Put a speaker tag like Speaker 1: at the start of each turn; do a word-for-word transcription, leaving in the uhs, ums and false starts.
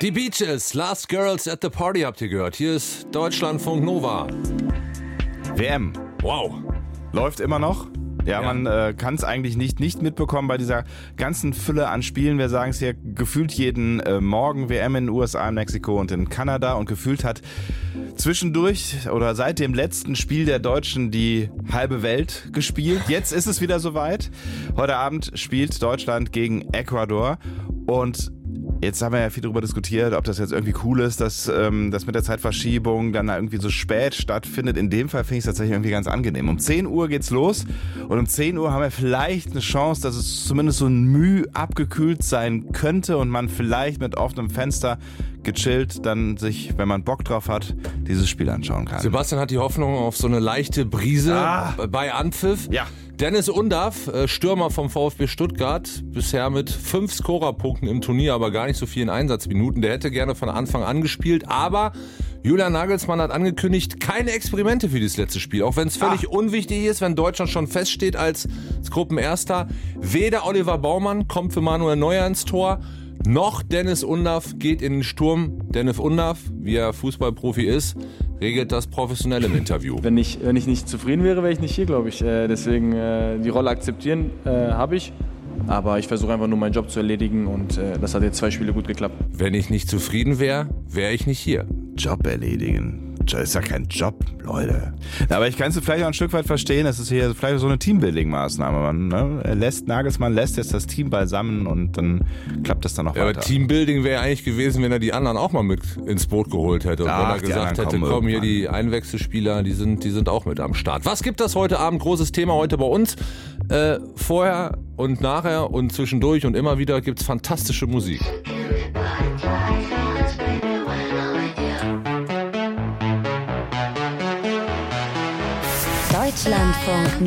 Speaker 1: Die Beaches, Last Girls at the Party habt ihr gehört. Hier ist Deutschlandfunk Nova.
Speaker 2: W M.
Speaker 1: Wow.
Speaker 2: Läuft immer noch. Ja, ja. man äh, kann es eigentlich nicht, nicht mitbekommen bei dieser ganzen Fülle an Spielen. Wir sagen es hier gefühlt jeden äh, Morgen W M in den U S A, in Mexiko und in Kanada. Und gefühlt hat zwischendurch oder seit dem letzten Spiel der Deutschen die halbe Welt gespielt. Jetzt ist es wieder soweit. Heute Abend spielt Deutschland gegen Ecuador. Und jetzt haben wir ja viel darüber diskutiert, ob das jetzt irgendwie cool ist, dass ähm, das mit der Zeitverschiebung dann irgendwie so spät stattfindet. In dem Fall finde ich es tatsächlich irgendwie ganz angenehm. Um zehn Uhr geht's los und um zehn Uhr haben wir vielleicht eine Chance, dass es zumindest so ein Mühe abgekühlt sein könnte und man vielleicht mit offenem Fenster gechillt dann sich, wenn man Bock drauf hat, dieses Spiel anschauen kann.
Speaker 1: Sebastian hat die Hoffnung auf so eine leichte Brise
Speaker 2: ah.
Speaker 1: bei Anpfiff.
Speaker 2: Ja.
Speaker 1: Dennis Undaff, Stürmer vom VfB Stuttgart, bisher mit fünf Scorerpunkten im Turnier, aber gar nicht so vielen Einsatzminuten. Der hätte gerne von Anfang an gespielt, aber Julian Nagelsmann hat angekündigt, keine Experimente für dieses letzte Spiel. Auch wenn es völlig ah. unwichtig ist, wenn Deutschland schon feststeht als Gruppenerster. Weder Oliver Baumann kommt für Manuel Neuer ins Tor, noch Dennis Undaff geht in den Sturm. Dennis Undaff, wie er Fußballprofi ist, regelt das professionell im Interview.
Speaker 3: Wenn ich, wenn ich nicht zufrieden wäre, wäre ich nicht hier, glaube ich. Äh, deswegen äh, die Rolle akzeptieren äh, habe ich. Aber ich versuche einfach nur meinen Job zu erledigen und äh, das hat jetzt zwei Spiele gut geklappt.
Speaker 1: Wenn ich nicht zufrieden wäre, wäre ich nicht hier.
Speaker 2: Job erledigen. Das ist ja kein Job, Leute. Aber ich kann es vielleicht auch ein Stück weit verstehen, das ist hier vielleicht so eine Teambuilding-Maßnahme. Man ne? Er lässt, Nagelsmann lässt jetzt das Team beisammen und dann klappt das dann noch
Speaker 1: ja,
Speaker 2: weiter.
Speaker 1: Aber Teambuilding wäre eigentlich gewesen, wenn er die anderen auch mal mit ins Boot geholt hätte. Und Ach, wenn er gesagt hätte, komm hier, die Einwechselspieler, die sind, die sind auch mit am Start. Was gibt das heute Abend? Großes Thema heute bei uns. Äh, vorher und nachher und zwischendurch und immer wieder gibt's fantastische Musik.
Speaker 4: Deutschlandfunk